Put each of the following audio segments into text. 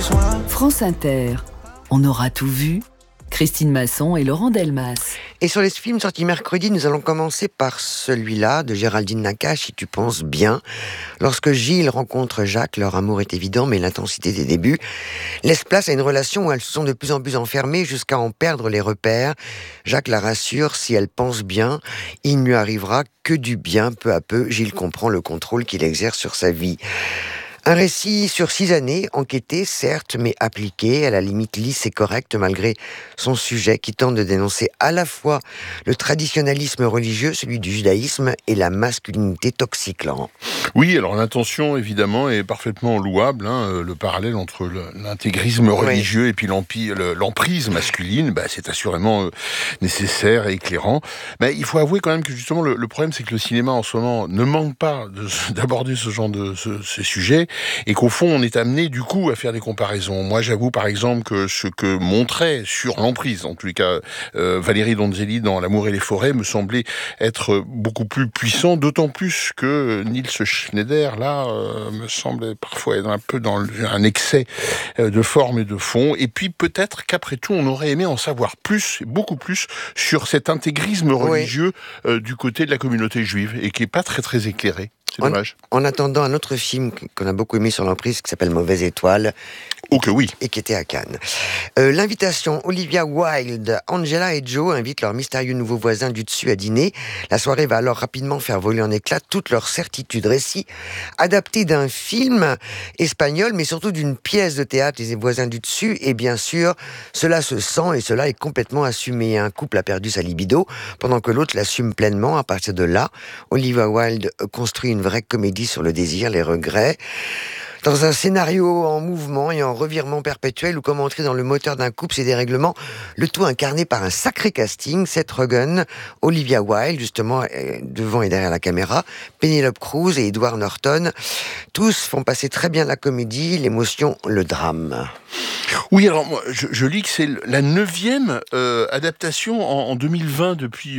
France Inter. On aura tout vu. Christine Masson et Laurent Delmas. Et sur les films sortis mercredi, nous allons commencer par celui-là de Géraldine Nakache, Si tu penses bien. Lorsque Gilles rencontre Jacques, leur amour est évident, mais l'intensité des débuts laisse place à une relation où elles se sont de plus en plus enfermées jusqu'à en perdre les repères. Jacques la rassure, si elle pense bien, il ne lui arrivera que du bien. Peu à peu, Gilles comprend le contrôle qu'il exerce sur sa vie. Un récit sur 6 années, enquêté, certes, mais appliqué, à la limite lisse et correcte, malgré son sujet qui tente de dénoncer à la fois le traditionnalisme religieux, celui du judaïsme, et la masculinité toxique, Laurent. Oui, alors l'intention, évidemment, est parfaitement louable. Le parallèle entre l'intégrisme religieux et puis l'emprise masculine, c'est assurément nécessaire et éclairant. Mais il faut avouer quand même que justement, le problème, c'est que le cinéma, en ce moment, ne manque pas d'aborder ce genre de ces sujets, et qu'au fond, on est amené, du coup, à faire des comparaisons. Moi, j'avoue, par exemple, que ce que montrait sur l'emprise, en tous les cas, Valérie Donzelli dans L'amour et les forêts, me semblait être beaucoup plus puissant, d'autant plus que Niels Schneider, là, me semble parfois être un peu dans un excès de forme et de fond. Et puis, peut-être qu'après tout, on aurait aimé en savoir plus, beaucoup plus, sur cet intégrisme religieux du côté de la communauté juive, et qui est pas très, très éclairé. C'est dommage. En attendant, un autre film qu'on a beaucoup aimé sur l'emprise, qui s'appelle Mauvaise Étoile. Oh que oui. Et qui était à Cannes. L'invitation, Olivia Wilde, Angela et Joe invitent leurs mystérieux nouveaux voisins du dessus à dîner. La soirée va alors rapidement faire voler en éclats toutes leurs certitudes. Récit adapté d'un film espagnol, mais surtout d'une pièce de théâtre, Les voisins du dessus. Et bien sûr, cela se sent et cela est complètement assumé. Un couple a perdu sa libido, pendant que l'autre l'assume pleinement. À partir de là, Olivia Wilde construit une vraie comédie sur le désir, les regrets. Dans un scénario en mouvement et en revirement perpétuel, où comme entrer dans le moteur d'un couple, c'est des règlements, le tout incarné par un sacré casting, Seth Rogen, Olivia Wilde, justement, devant et derrière la caméra, Penelope Cruz et Edward Norton. Tous font passer très bien la comédie, l'émotion, le drame. Oui, alors moi, je lis que c'est la 9e adaptation en 2020 depuis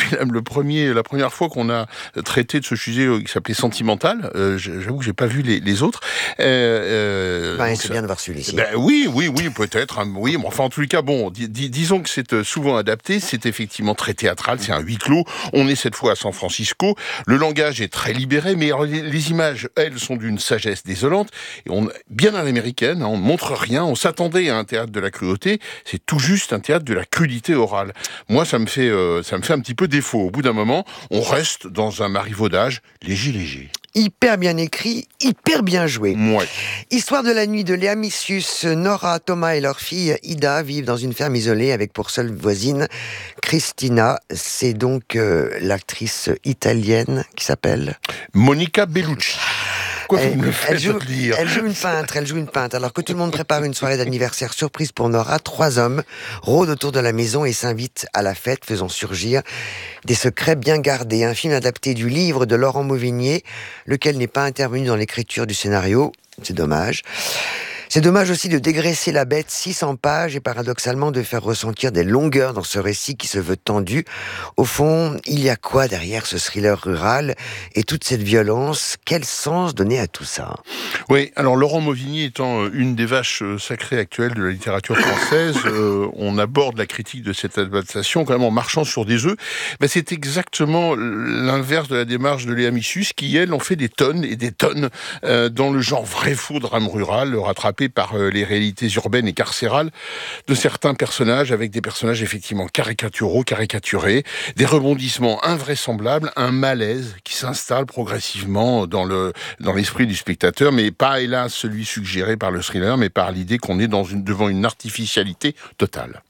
la première fois qu'on a traité de ce sujet qui s'appelait Sentimental. J'avoue que j'ai pas vu les autres. C'est bien de voir celui-ci. Oui, peut-être. Oui, mais enfin en tous les cas, bon, disons que c'est souvent adapté. C'est effectivement très théâtral. C'est un huis clos. On est cette fois à San Francisco. Le langage est très libéré, mais les images, elles, sont d'une sagesse désolante. Et bien à l'américaine, on ne montre rien. On s'attendait à un théâtre de la cruauté, c'est tout juste un théâtre de la crudité orale. Moi, ça me fait un petit peu défaut. Au bout d'un moment, on reste dans un marivaudage léger. Hyper bien écrit, hyper bien joué. Ouais. Histoire de la nuit de Léa Missius, Nora, Thomas et leur fille Ida vivent dans une ferme isolée avec pour seule voisine Cristina. C'est donc l'actrice italienne qui s'appelle Monica Bellucci. Elle joue une peintre. Alors que tout le monde prépare une soirée d'anniversaire surprise pour Nora, 3 hommes rôdent autour de la maison et s'invitent à la fête, faisant surgir des secrets bien gardés. Un film adapté du livre de Laurent Mauvignier, lequel n'est pas intervenu dans l'écriture du scénario. C'est dommage. C'est dommage aussi de dégraisser la bête 600 pages et paradoxalement de faire ressentir des longueurs dans ce récit qui se veut tendu. Au fond, il y a quoi derrière ce thriller rural et toute cette violence? Quel sens donner à tout ça? Oui, alors Laurent Mauvignier étant une des vaches sacrées actuelles de la littérature française, on aborde la critique de cette adaptation quand même en marchant sur des œufs. C'est exactement l'inverse de la démarche de Léa Missius qui, elle, en fait des tonnes et des tonnes dans le genre vrai faux drame rural, rattrapé par les réalités urbaines et carcérales de certains personnages, avec des personnages effectivement caricaturés, des rebondissements invraisemblables, un malaise qui s'installe progressivement dans l'esprit du spectateur, mais pas, hélas, celui suggéré par le thriller, mais par l'idée qu'on est devant une artificialité totale.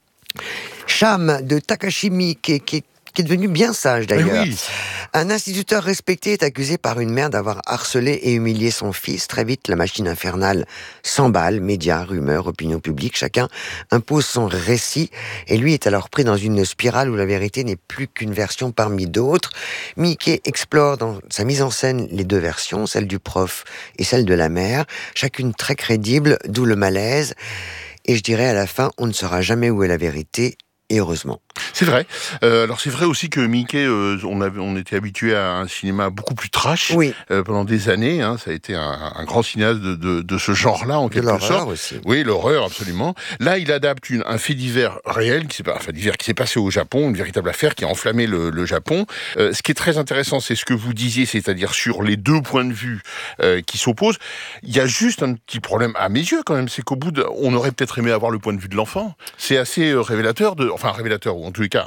Cham de Takashi Miike, qui est devenu bien sage d'ailleurs. Oui. Un instituteur respecté est accusé par une mère d'avoir harcelé et humilié son fils. Très vite, la machine infernale s'emballe. Médias, rumeurs, opinion publique, chacun impose son récit. Et lui est alors pris dans une spirale où la vérité n'est plus qu'une version parmi d'autres. Miike explore dans sa mise en scène les 2 versions, celle du prof et celle de la mère, chacune très crédible, d'où le malaise. Et je dirais à la fin, on ne saura jamais où est la vérité Et heureusement. C'est vrai. Alors c'est vrai aussi que Mickey, on était habitué à un cinéma beaucoup plus trash pendant des années. Hein, ça a été un grand cinéaste de ce genre-là, en quelque sorte. L'horreur aussi. Oui, l'horreur, absolument. Là, il adapte un fait divers réel, qui s'est passé au Japon, une véritable affaire qui a enflammé le Japon. Ce qui est très intéressant, c'est ce que vous disiez, c'est-à-dire sur les deux points de vue qui s'opposent. Il y a juste un petit problème à mes yeux quand même, c'est qu'au bout on aurait peut-être aimé avoir le point de vue de l'enfant. C'est assez révélateur, ou en tous les cas,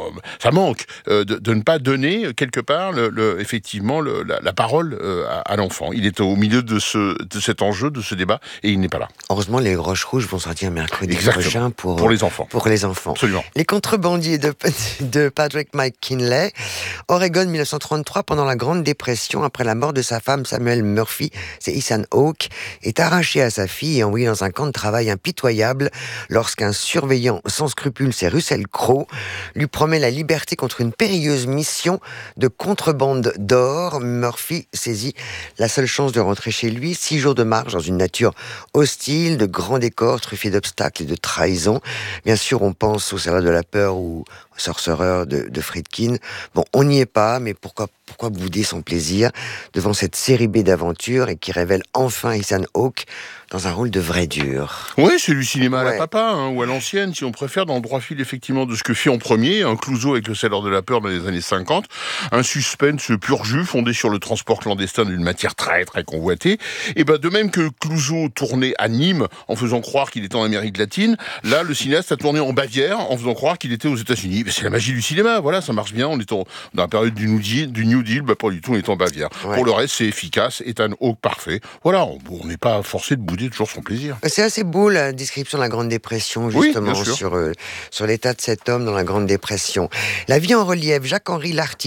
ça manque de ne pas donner quelque part effectivement la parole à l'enfant. Il est au milieu de cet enjeu, de ce débat, et il n'est pas là. Heureusement, les Roches Rouges vont sortir mercredi prochain pour les enfants. Pour les enfants. Absolument. Les contrebandiers de Patrick McKinley, Oregon 1933, pendant la Grande Dépression, après la mort de sa femme Samuel Murphy, c'est Ethan Hawke, est arraché à sa fille et envoyé dans un camp de travail impitoyable lorsqu'un surveillant sans scrupules, c'est Russell Crowe, lui promet la liberté contre une périlleuse mission de contrebande d'or. Murphy saisit la seule chance de rentrer chez lui, 6 jours de marche dans une nature hostile, de grands décors truffés d'obstacles et de trahisons. Bien sûr, on pense au Salaire de la peur ou au Sorcerer de Friedkin. Bon, on n'y est pas, mais pourquoi bouder son plaisir devant cette série B d'aventures et qui révèle enfin Ethan Hawke dans un rôle de vrai dur. Oui, c'est du cinéma à la papa, ou à l'ancienne, si on préfère, dans le droit fil effectivement de ce que fit en premier, un Clouseau avec le Salaire de la peur dans les années 50, un suspense pur jus fondé sur le transport clandestin d'une matière très très convoitée. Et de même que Clouseau tournait à Nîmes en faisant croire qu'il était en Amérique latine, là le cinéaste a tourné en Bavière en faisant croire qu'il était aux États-Unis. C'est la magie du cinéma, voilà, ça marche bien. On est dans la période du New Deal, pas du tout, on est en Bavière. Pour le reste, c'est efficace, Ethan Hawke parfait. Voilà, on n'est pas forcé de bouder toujours son plaisir. C'est assez beau la description de la Grande Dépression, justement, sur l'état de cet homme dans la Grande Dépression. La vie en relief, Jacques-Henri Lartigue.